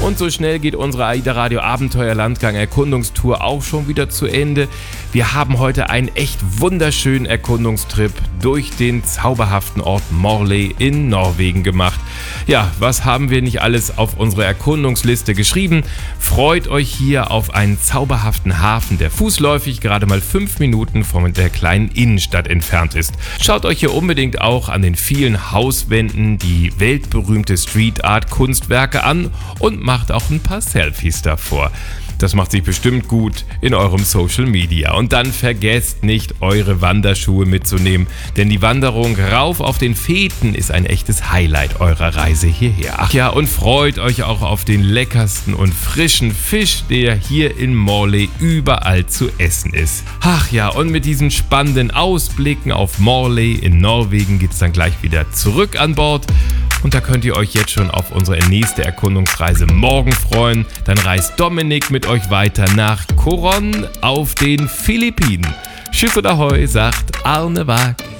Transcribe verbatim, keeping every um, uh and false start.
Und so schnell geht unsere AIDA Radio Abenteuerlandgang Erkundungstour auch schon wieder zu Ende. Wir haben heute einen echt wunderschönen Erkundungstrip durch den zauberhaften Ort Morley in Norwegen gemacht. Ja, was haben wir nicht alles auf unsere Erkundungsliste geschrieben? Freut euch hier auf einen zauberhaften Hafen, der fußläufig gerade mal fünf Minuten von der kleinen Innenstadt entfernt ist. Schaut euch hier unbedingt auch an den vielen Hauswänden die weltberühmte Street Art Kunstwerke an und macht auch ein paar Selfies davor. Das macht sich bestimmt gut in eurem Social Media. Und dann vergesst nicht, eure Wanderschuhe mitzunehmen, denn die Wanderung rauf auf den Feten ist ein echtes Highlight eurer Reise hierher. Ach ja, und freut euch auch auf den leckersten und frischen Fisch, der hier in Morley überall zu essen ist. Ach ja, und mit diesen spannenden Ausblicken auf Morley in Norwegen geht's dann gleich wieder zurück an Bord. Und da könnt ihr euch jetzt schon auf unsere nächste Erkundungsreise morgen freuen. Dann reist Dominik mit euch weiter nach Coron auf den Philippinen. Tschüss und Ahoi, sagt Arne Wag.